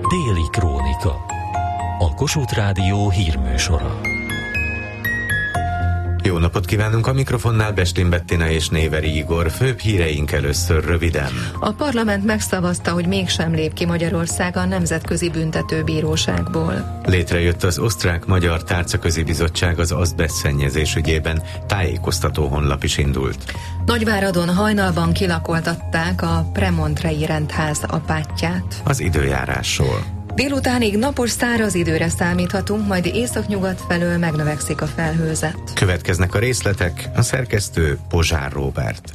Déli Krónika. A Kossuth Rádió hírműsora. Jó napot kívánunk, a mikrofonnál Bestlin Bettina és Néveri Igor. Főbb híreink először röviden. A parlament megszavazta, hogy mégsem lép ki Magyarország a Nemzetközi Büntetőbíróságból. Létrejött az Osztrák-Magyar Tárcaközi Bizottság az azbestszennyezés ügyében, tájékoztató honlap is indult. Nagyváradon hajnalban kilakoltatták a Premontrei rendház apátját. Az időjárásról. Délutánig napos száraz időre számíthatunk, majd északnyugat felől megnövekszik a felhőzet. Következnek a részletek, a szerkesztő Pozsár Róbert.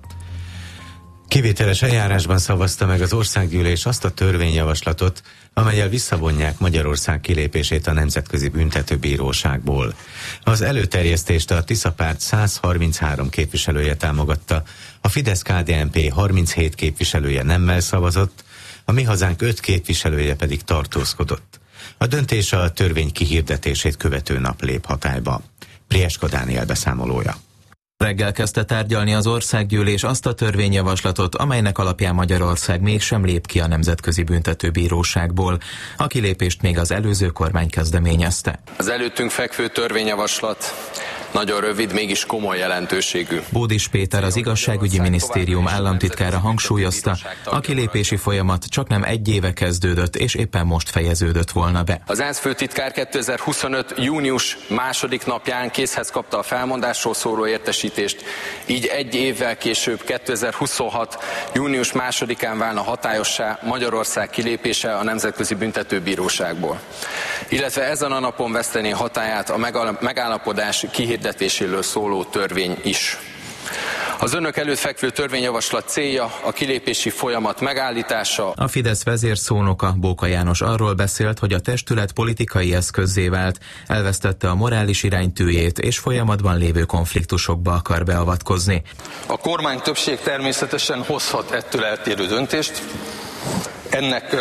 Kivételes eljárásban szavazta meg az Országgyűlés azt a törvényjavaslatot, amellyel visszavonják Magyarország kilépését a Nemzetközi Büntetőbíróságból. Az előterjesztést a Tisza párt 133 képviselője támogatta, a Fidesz-KDNP 37 képviselője nemmel szavazott, a Mi Hazánk 5 képviselője pedig tartózkodott. A döntés a törvény kihirdetését követő nap lép hatályba. Prieska Dániel beszámolója. Reggel kezdte tárgyalni az Országgyűlés azt a törvényjavaslatot, amelynek alapján Magyarország mégsem lép ki a Nemzetközi Büntetőbíróságból. A kilépést még az előző kormány kezdeményezte. Az előttünk fekvő törvényjavaslat nagyon rövid, mégis komoly jelentőségű. Bódis Péter, az Igazságügyi Minisztérium államtitkára hangsúlyozta, a kilépési folyamat csaknem egy éve kezdődött, és éppen most fejeződött volna be. Az ENSZ főtitkár 2025. június 2. napján készhez kapta a felmondásról szóló értesítést, így egy évvel később 2026. június 2-án válna hatályossá Magyarország kilépése a Nemzetközi Büntetőbíróságból. Illetve ezen a napon vesztené hatályát a megállapodás kihirdetéséről szóló törvény is. Az önök előtt fekvő törvényjavaslat célja a kilépési folyamat megállítása. A Fidesz vezérszónoka, Bóka János arról beszélt, hogy a testület politikai eszközzé vált, elvesztette a morális iránytűjét és folyamatban lévő konfliktusokba akar beavatkozni. A kormány többség természetesen hozhat ettől eltérő döntést. Ennek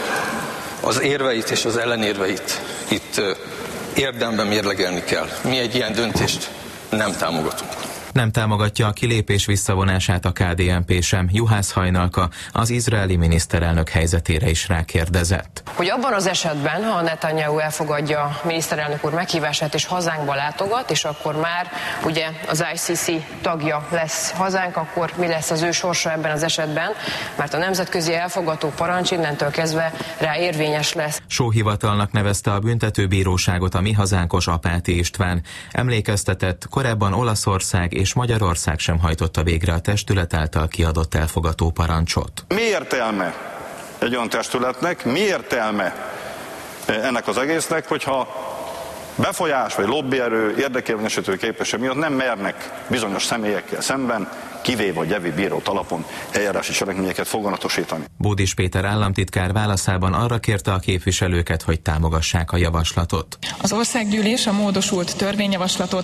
az érveit és az ellenérveit itt érdemben mérlegelni kell. Mi egy ilyen döntést nem támogatunk. Nem támogatja a kilépés visszavonását a KDNP sem. Juhász Hajnalka az izraeli miniszterelnök helyzetére is rákérdezett. Hogy abban az esetben, ha Netanyahu elfogadja a miniszterelnök úr meghívását és hazánkba látogat, és akkor már ugye az ICC tagja lesz hazánk, akkor mi lesz az ő sorsa ebben az esetben, mert a nemzetközi elfogató parancs innentől kezdve rá érvényes lesz. Sóhivatalnak nevezte a büntetőbíróságot a Mi Hazánkos Apáti István. Emlékeztetett, korábban Olaszország és Magyarország sem hajtotta végre a testület által kiadott elfogató parancsot. Mi értelme egy olyan testületnek, mi értelme ennek az egésznek, hogyha befolyás vagy lobbyerő, érdekérvényesítő képesség miatt nem mernek bizonyos személyekkel szemben kivéve a gyevi bírót alapon eljárási cselekményeket foganatosítani. Bódis Péter államtitkár válaszában arra kérte a képviselőket, hogy támogassák a javaslatot. Az Országgyűlés a módosult törvényjavaslatot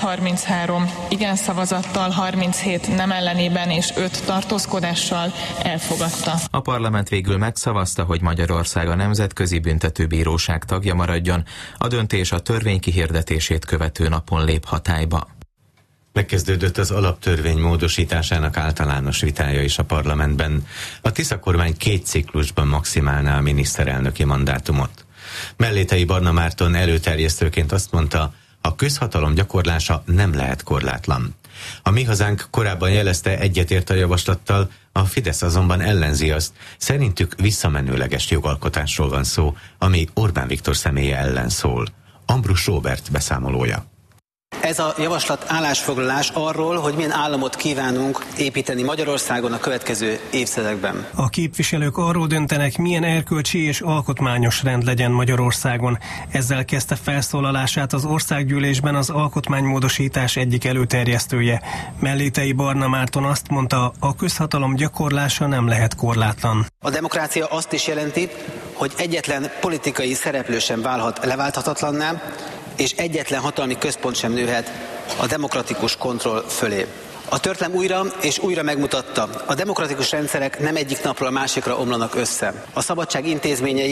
133 igen szavazattal, 37 nem ellenében és 5 tartózkodással elfogadta. A parlament végül megszavazta, hogy Magyarország a Nemzetközi Büntetőbíróság tagja maradjon. A döntés a törvény kihirdetését követő napon lép hatályba. Megkezdődött az alaptörvény módosításának általános vitája is a parlamentben. A Tisza kormány 2 ciklusban maximálná a miniszterelnöki mandátumot. Mellétei Barna Márton előterjesztőként azt mondta, a közhatalom gyakorlása nem lehet korlátlan. A Mi Hazánk korábban jelezte, egyetért a javaslattal, a Fidesz azonban ellenzi azt, szerintük visszamenőleges jogalkotásról van szó, ami Orbán Viktor személye ellen szól. Ambrus Róbert beszámolója. Ez a javaslat állásfoglalás arról, hogy milyen államot kívánunk építeni Magyarországon a következő évtizedekben. A képviselők arról döntenek, milyen erkölcsi és alkotmányos rend legyen Magyarországon. Ezzel kezdte felszólalását az Országgyűlésben az alkotmánymódosítás egyik előterjesztője. Mellétei Barna Márton azt mondta, a közhatalom gyakorlása nem lehet korlátlan. A demokrácia azt is jelenti, hogy egyetlen politikai szereplő sem válhat leválthatatlanná, és egyetlen hatalmi központ sem nőhet a demokratikus kontroll fölé. A történelem újra és újra megmutatta, a demokratikus rendszerek nem egyik napról a másikra omlanak össze. A szabadság intézményei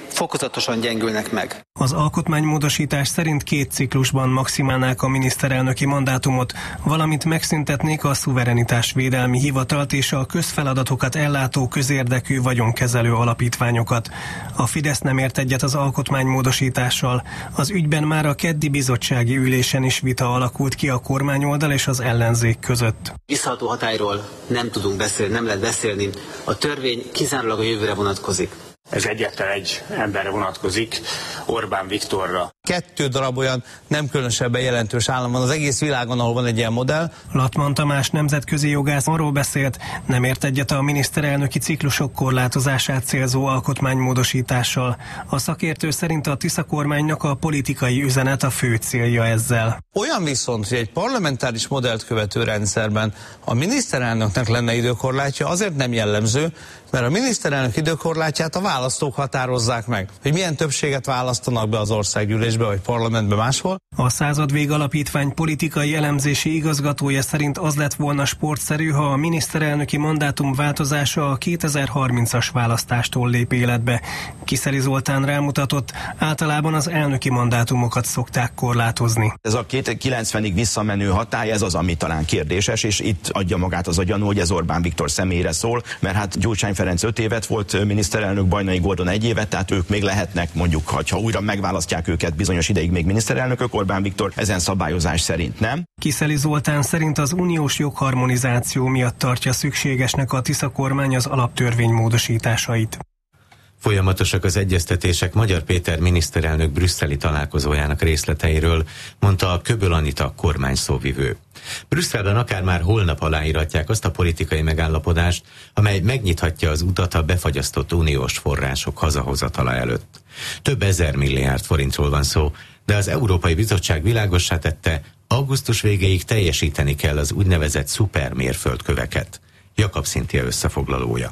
fokozatosan gyengülnek meg. Az alkotmánymódosítás szerint 2 ciklusban maximálnák a miniszterelnöki mandátumot, valamint megszüntetnék a szuverenitásvédelmi hivatalt és a közfeladatokat ellátó közérdekű vagyonkezelő alapítványokat. A Fidesz nem ért egyet az alkotmánymódosítással. Az ügyben már a keddi bizottsági ülésen is vita alakult ki a kormányoldal és az ellenzék között. Visszaható hatályról nem tudunk beszélni, nem lehet beszélni. A törvény kizárólag a jövőre vonatkozik. Ez egyetlen egy emberre vonatkozik, Orbán Viktorra. 2 darab olyan nem különösebben jelentős állam van az egész világon, ahol van egy ilyen modell. Latman Tamás nemzetközi jogász arról beszélt, nem ért egyet a miniszterelnöki ciklusok korlátozását célzó alkotmánymódosítással. A szakértő szerint a Tisza kormánynak a politikai üzenet a fő célja ezzel. Olyan viszont, hogy egy parlamentáris modellt követő rendszerben a miniszterelnöknek lenne időkorlátja, azért nem jellemző, mert a miniszterelnök időkorlátját a választók határozzák meg, hogy milyen többséget választanak be az országgyűlésbe vagy parlamentbe máshol. A Századvég Alapítvány politikai elemzési igazgatója szerint az lett volna sportszerű, ha a miniszterelnöki mandátum változása a 2030-as választástól lép életbe. Kiszeli Zoltán rámutatott, általában az elnöki mandátumokat szokták korlátozni. Ez a 90-ig visszamenő hatály, ez az, ami talán kérdéses, és itt adja magát az a gyanú, hogy ez Orbán Viktor személyére szól, mert hát Gyurcsány Ferenc 5 évet volt miniszterelnök, Bajnai Gordon 1 évet, tehát ők még lehetnek, mondjuk, ha újra megválasztják őket bizonyos ideig még miniszterelnökök, Orbán Viktor ezen szabályozás szerint nem. Kiszeli Zoltán szerint az uniós jogharmonizáció miatt tartja szükségesnek a Tisza kormány az alaptörvény módosításait. Folyamatosak az egyeztetések Magyar Péter miniszterelnök brüsszeli találkozójának részleteiről, mondta a Köböl Anita kormányszóvivő. Brüsszelben akár már holnap aláíratják azt a politikai megállapodást, amely megnyithatja az utat a befagyasztott uniós források hazahozatala előtt. Több 1000 milliárd forintról van szó, de az Európai Bizottság világossá tette, augusztus végéig teljesíteni kell az úgynevezett szupermérföldköveket. Jakab Szinthia összefoglalója.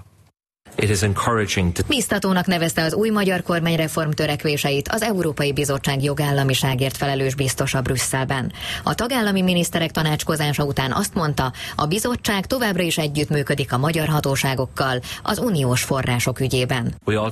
Biztatónak nevezte az új magyar kormány reformtörekvéseit az Európai Bizottság jogállamiságért felelős biztosa Brüsszelben. A tagállami miniszterek tanácskozása után azt mondta, a bizottság továbbra is együttműködik a magyar hatóságokkal az uniós források ügyében.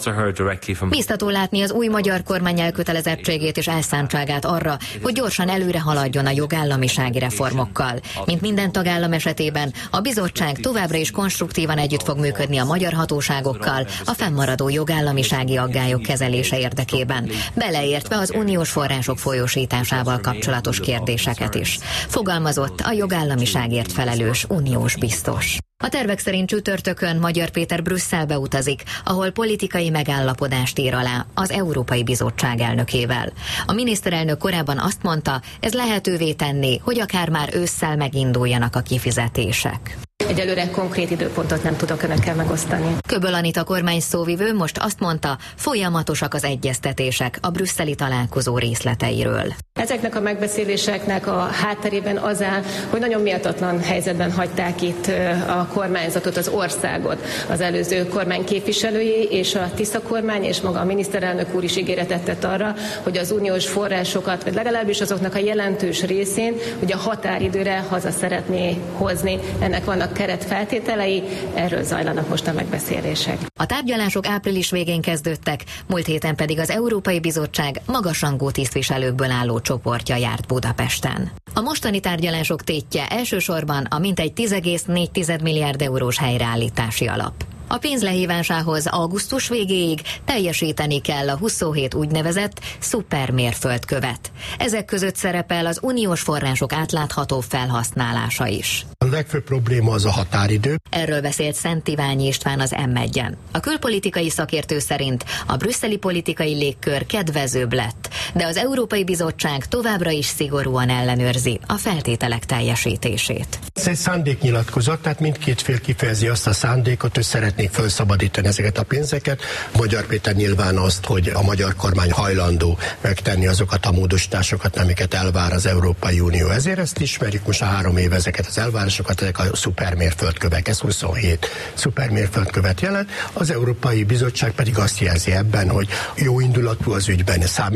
Biztató látni az új magyar kormány elkötelezettségét és elszántságát arra, hogy gyorsan előre haladjon a jogállamisági reformokkal. Mint minden tagállam esetében, a bizottság továbbra is konstruktívan együtt fog működni a magyar hatóságokkal a fennmaradó jogállamisági aggályok kezelése érdekében, beleértve az uniós források folyósításával kapcsolatos kérdéseket is. Fogalmazott a jogállamiságért felelős uniós biztos. A tervek szerint csütörtökön Magyar Péter Brüsszelbe utazik, ahol politikai megállapodást ír alá az Európai Bizottság elnökével. A miniszterelnök korábban azt mondta, ez lehetővé tenné, hogy akár már ősszel meginduljanak a kifizetések. Egyelőre konkrét időpontot nem tudok önökkel megosztani. Köböl Anita kormány szóvivő most azt mondta, folyamatosak az egyeztetések a brüsszeli találkozó részleteiről. Ezeknek a megbeszéléseknek a hátterében az áll, hogy nagyon méltatlan helyzetben hagyták itt a kormányzatot, az országot. Az előző kormány képviselői és a Tisza kormány és maga a miniszterelnök úr is ígéretet tett arra, hogy az uniós forrásokat, vagy legalábbis azoknak a jelentős részén, hogy a határidőre haza szeretné hozni. Ennek vannak keretfeltételei, erről zajlanak most a megbeszélések. A tárgyalások április végén kezdődtek, múlt héten pedig az Európai Bizottság magasrangú tisztviselőkből álló csoportja járt Budapesten. A mostani tárgyalások tétje elsősorban a mintegy 10,4 milliárd eurós helyreállítási alap. A pénz lehívásához augusztus végéig teljesíteni kell a 27 úgynevezett szupermérföldkövet. Ezek között szerepel az uniós források átlátható felhasználása is. A legfőbb probléma az a határidő. Erről beszélt Szent Iványi István az M1-en. A külpolitikai szakértő szerint a brüsszeli politikai légkör kedvezőbb lett, de az Európai Bizottság továbbra is szigorúan ellenőrzi a feltételek teljesítését. Ez egy szándéknyilatkozat, tehát mindkét fél kifejezi azt a szándékot, hogy szeretnék felszabadítani ezeket a pénzeket. Magyar Péter nyilván azt, hogy a magyar kormány hajlandó megtenni azokat a módosításokat, amiket elvár az Európai Unió. Ezért ezt ismerjük most a 3 éve ezeket az elvárásokat, ezek a szupermérföldkövek, ez 27 szupermérföldkövet jelent. Az Európai Bizottság pedig azt jelzi ebben, hogy jó indulatú az ügyben, számít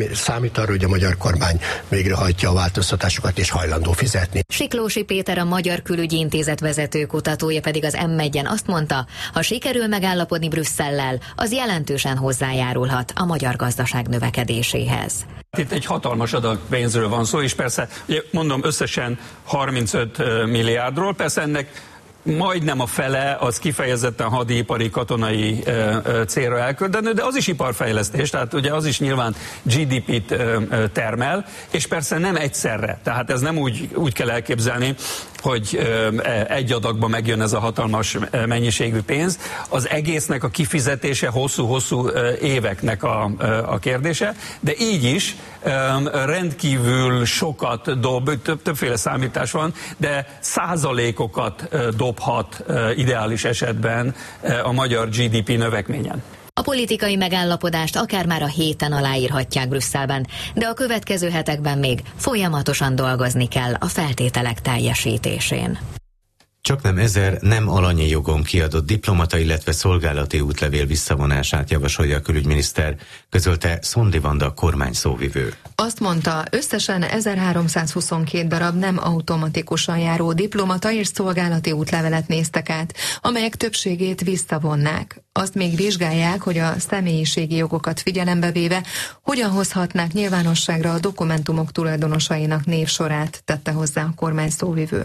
számít arra, hogy a magyar kormány végrehajtja a változtatásokat és hajlandó fizetni. Siklósi Péter, a Magyar Külügyi Intézet vezető kutatója pedig az M1-en azt mondta, ha sikerül megállapodni Brüsszellel, az jelentősen hozzájárulhat a magyar gazdaság növekedéséhez. Itt egy hatalmas adag pénzről van szó, és persze, ugye mondom, összesen 35 milliárdról, persze ennek majdnem a fele az kifejezetten hadipari, katonai célra elköltendő, de az is iparfejlesztés, tehát ugye az is nyilván GDP-t termel, és persze nem egyszerre, tehát ez nem úgy kell elképzelni, hogy egy adagban megjön ez a hatalmas mennyiségű pénz. Az egésznek a kifizetése hosszú-hosszú éveknek a kérdése, de így is rendkívül sokat dob, többféle számítás van, de százalékokat dobhat ideális esetben a magyar GDP növekményen. A politikai megállapodást akár már a héten aláírhatják Brüsszelben, de a következő hetekben még folyamatosan dolgozni kell a feltételek teljesítésén. Csaknem 1000 nem alanyi jogon kiadott diplomata, illetve szolgálati útlevél visszavonását javasolja a külügyminiszter, közölte Szondi Vanda kormány szóvivő. Azt mondta, összesen 1322 darab nem automatikusan járó diplomata és szolgálati útlevelet néztek át, amelyek többségét visszavonnák. Azt még vizsgálják, hogy a személyiségi jogokat figyelembe véve hogyan hozhatnák nyilvánosságra a dokumentumok tulajdonosainak névsorát, tette hozzá a kormány szóvivő.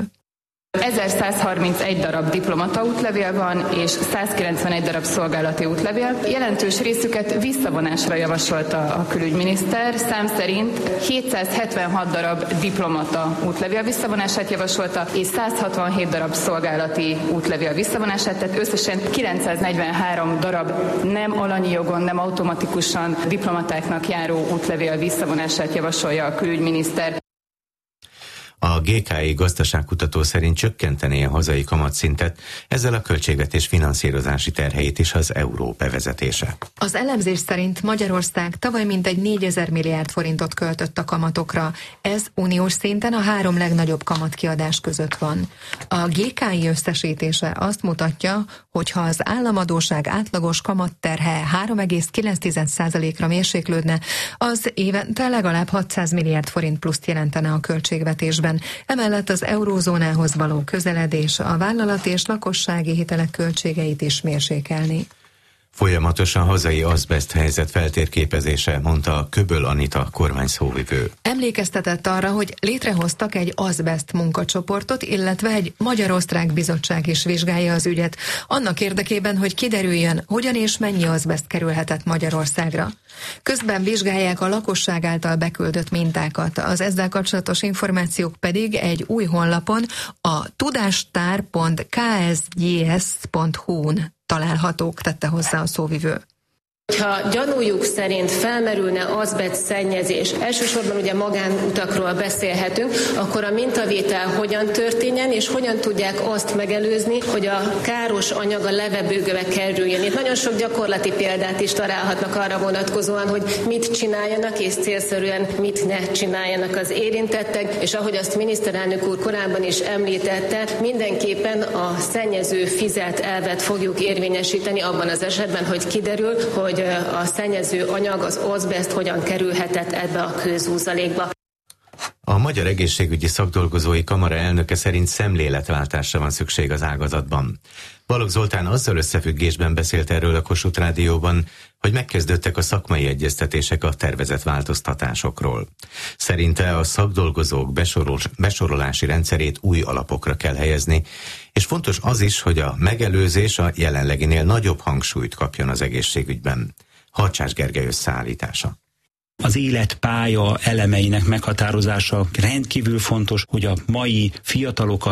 1131 darab diplomata útlevél van, és 191 darab szolgálati útlevél. Jelentős részüket visszavonásra javasolta a külügyminiszter. Szám szerint 776 darab diplomata útlevél visszavonását javasolta, és 167 darab szolgálati útlevél visszavonását, tehát összesen 943 darab nem alanyi jogon, nem automatikusan diplomatáknak járó útlevél visszavonását javasolja a külügyminiszter. A GKI gazdaságkutató szerint csökkentené a hazai kamatszintet, ezzel a költségvetés finanszírozási terheit is az euró bevezetése. Az elemzés szerint Magyarország tavaly mintegy 4000 milliárd forintot költött a kamatokra. Ez uniós szinten a 3 legnagyobb kamatkiadás között van. A GKI összesítése azt mutatja, hogy ha az államadósság átlagos kamatterhe 3,9%-ra mérséklődne, az évente legalább 600 milliárd forint pluszt jelentene a költségvetésben. Emellett az eurózónához való közeledés a vállalati és lakossági hitelek költségeit is mérsékelni. Folyamatosan hazai azbeszt helyzet feltérképezése, mondta a Köböl Anita kormány szóvivő. Emlékeztetett arra, hogy létrehoztak egy azbeszt munkacsoportot, illetve egy magyar-osztrák bizottság is vizsgálja az ügyet, annak érdekében, hogy kiderüljön, hogyan és mennyi azbeszt kerülhetett Magyarországra. Közben vizsgálják a lakosság által beküldött mintákat, az ezzel kapcsolatos információk pedig egy új honlapon, a tudástár.ksgys.hu-n találhatók, tette hozzá a szóvivő. Ha gyanújuk szerint felmerülne azbest szennyezés, elsősorban ugye magánutakról beszélhetünk, akkor a mintavétel hogyan történjen, és hogyan tudják azt megelőzni, hogy a káros anyag a levegőbe kerüljön. Itt nagyon sok gyakorlati példát is találhatnak arra vonatkozóan, hogy mit csináljanak, és célszerűen mit ne csináljanak az érintettek, és ahogy azt miniszterelnök úr korábban is említette, mindenképpen a szennyező fizet elvet fogjuk érvényesíteni abban az esetben, hogy kiderül, hogy a szennyező anyag, az azbest hogyan kerülhetett ebbe a kőzúzalékba. A Magyar Egészségügyi Szakdolgozói Kamara elnöke szerint szemléletváltásra van szükség az ágazatban. Balogh Zoltán azzal összefüggésben beszélt erről a Kossuth Rádióban, hogy megkezdődtek a szakmai egyeztetések a tervezett változtatásokról. Szerinte a szakdolgozók besorolási rendszerét új alapokra kell helyezni, és fontos az is, hogy a megelőzés a jelenleginél nagyobb hangsúlyt kapjon az egészségügyben. Harcsás Gergely összeállítása. Az életpálya elemeinek meghatározása rendkívül fontos, hogy a mai fiatalokat